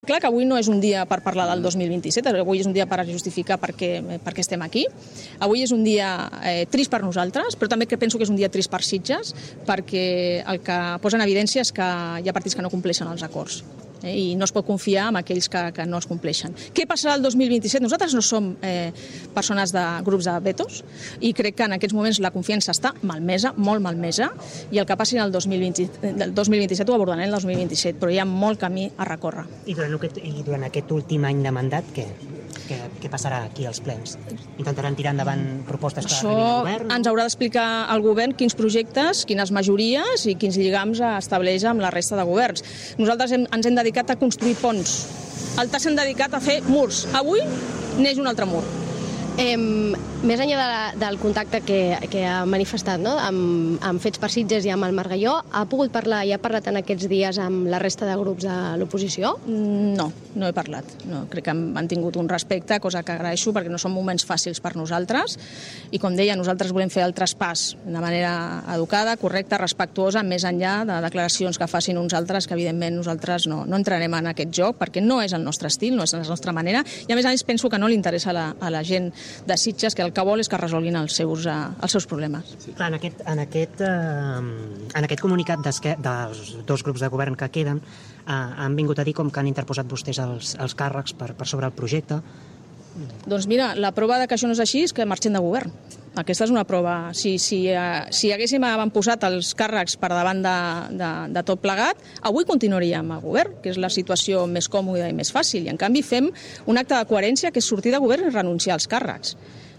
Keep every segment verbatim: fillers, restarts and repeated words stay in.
Clar que avui no és un dia per parlar del dos mil vint-i-set, avui és un dia per justificar per què, per què estem aquí. Avui és un dia eh, trist per nosaltres, però també que penso que és un dia trist per Sitges, perquè el que posa en evidència és que hi ha partits que no compleixen els acords. Eh, i no es pot confiar en aquells que, que no els compleixen. Què passarà el dos mil vint-i-set? Nosaltres no som eh, persones de grups de vetos i crec que en aquests moments la confiança està malmesa, molt malmesa, i el que passi el dos mil vint, el dos mil vint-i-set ho abordarem el dos mil vint-i-set, però hi ha molt camí a recórrer. I durant aquest, i durant aquest últim any de mandat, què? Què, què passarà aquí als plens? Intentaran tirar endavant propostes que arribin al govern? Això ens haurà d'explicar el govern quins projectes, quines majories i quins lligams estableix amb la resta de governs. Nosaltres hem, ens hem dedicat a construir ponts. Altres s'han dedicat a fer murs. Avui neix un altre mur. Eh, més enllà de la, del contacte que, que ha manifestat, no? amb, amb Fets per Sitges i amb el Margalló, ha pogut parlar i ha parlat en aquests dies amb la resta de grups de l'oposició? No, no he parlat. No, crec que han tingut un respecte, cosa que agraeixo perquè no són moments fàcils per nosaltres i, com deia, nosaltres volem fer el traspàs de manera educada, correcta, respectuosa, més enllà de declaracions que facin uns altres, que evidentment nosaltres no, no entrarem en aquest joc perquè no és el nostre estil, no és la nostra manera, i a més a més penso que no li interessa a la, a la gent de Sitges, que el que vol és que resolguin els seus, uh, els seus problemes. Sí. Clar, en aquest, en aquest, uh, en aquest comunicat dels dos grups de govern que queden, uh, han vingut a dir com que han interposat vostès els, els càrrecs per, per sobre el projecte. Doncs mira, la prova de que això no és així és que marxem de govern. Aquesta és una prova. Si, si, uh, si haguéssim posat els càrrecs per davant de, de, de tot plegat, avui continuaríem a govern, que és la situació més còmoda i més fàcil. I en canvi fem un acte de coherència que és sortir de govern i renunciar als càrrecs.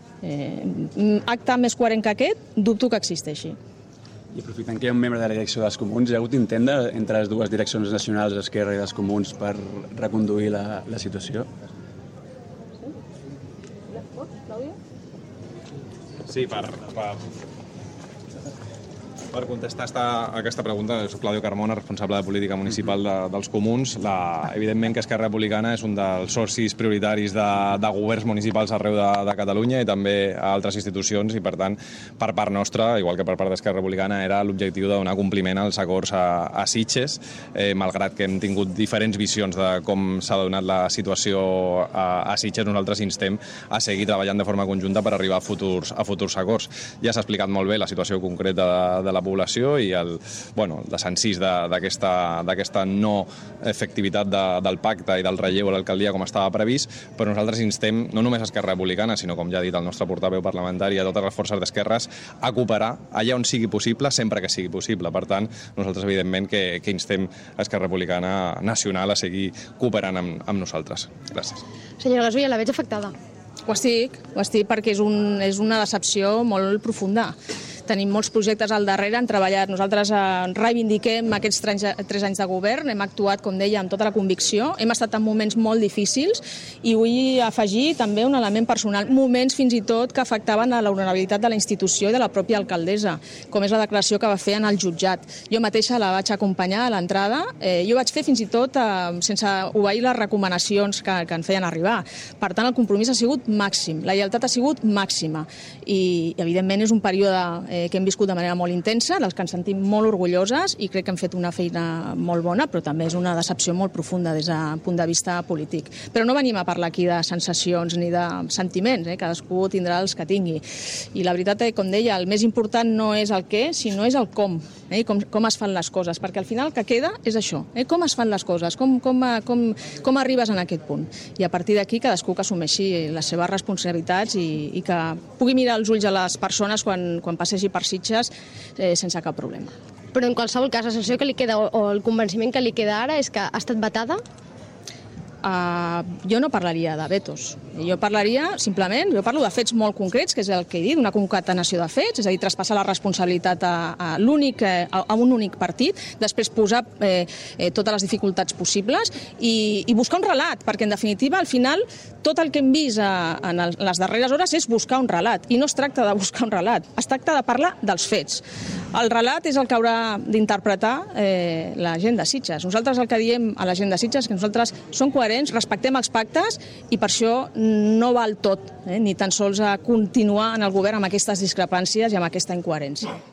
Eh, acte més coherent que aquest, dubto que existeixi. I aprofitant que hi ha un membre de la direcció dels Comuns, hi ha hagut intent entre les dues direccions nacionals, Esquerra i dels Comuns, per reconduir la, la situació? Sí, per, per, per contestar esta, aquesta pregunta, soc Claudio Carmona, responsable de política municipal de, dels Comuns. La, evidentment que Esquerra Republicana és un dels socis prioritaris de, de governs municipals arreu de, de Catalunya i també a altres institucions, i per tant, per part nostra, igual que per part d'Esquerra Republicana, era l'objectiu de donar compliment als acords a, a Sitges, eh, malgrat que hem tingut diferents visions de com s'ha donat la situació a, a Sitges. Nosaltres instem a seguir treballant de forma conjunta per arribar a futurs, a futurs acords. Ja s'ha explicat molt bé la situació concreta de, de la població i el, bueno, el desencís d'aquesta no efectivitat de, del pacte i del relleu a l'alcaldia com estava previst, però nosaltres instem no només a Esquerra Republicana, sinó, com ja ha dit el nostre portaveu parlamentari, a totes les forces d'esquerres a cooperar allà on sigui possible, sempre que sigui possible. Per tant, nosaltres evidentment que, que instem a Esquerra Republicana Nacional a seguir cooperant amb, amb nosaltres. Gràcies. Senyora Gasulla, la veig afectada. Ho estic, ho estic perquè és, un, és una decepció molt profunda. Tenim molts projectes al darrere, hem treballat, nosaltres eh, reivindiquem aquests tres, tres anys de govern, hem actuat, com deia, amb tota la convicció, hem estat en moments molt difícils i vull afegir també un element personal, moments fins i tot que afectaven a l'honorabilitat de la institució i de la pròpia alcaldessa, com és la declaració que va fer en el jutjat. Jo mateixa la vaig acompanyar a l'entrada, eh, jo vaig fer fins i tot eh, sense obeir les recomanacions que, que en feien arribar. Per tant, el compromís ha sigut màxim, la lleialtat ha sigut màxima i, evidentment, és un període eh, que hem viscut de manera molt intensa, dels que ens sentim molt orgulloses i crec que hem fet una feina molt bona, però també és una decepció molt profunda des del punt de vista polític. Però no venim a parlar aquí de sensacions ni de sentiments, eh? Cadascú tindrà els que tingui. I la veritat, eh, com deia, el més important no és el què, sinó és el com, eh? com, com es fan les coses, perquè al final el que queda és això, eh? com es fan les coses, com, com, com, com arribes en aquest punt. I a partir d'aquí cadascú que assumeixi les seves responsabilitats i, i que pugui mirar els ulls a les persones quan, quan passegi per Sitges eh, sense cap problema. Però en qualsevol cas, la sensació que li queda o, o el convenciment que li queda ara és que ha estat vetada? Uh, jo no parlaria de vetos. Jo parlaria, simplement, jo parlo de fets molt concrets, que és el que he dit, una concatenació de fets, és a dir, traspassar la responsabilitat a, a, l'únic, a, a un únic partit, després posar eh, eh, totes les dificultats possibles i, i buscar un relat, perquè en definitiva, al final, tot el que hem vist a, en el, les darreres hores és buscar un relat, i no es tracta de buscar un relat, es tracta de parlar dels fets. El relat és el que haurà d'interpretar eh, la gent de Sitges. Nosaltres el que diem a la gent de Sitges és que nosaltres som coherents, respectem els pactes i per això no val tot, eh, ni tan sols a continuar en el govern amb aquestes discrepàncies i amb aquesta incoherència.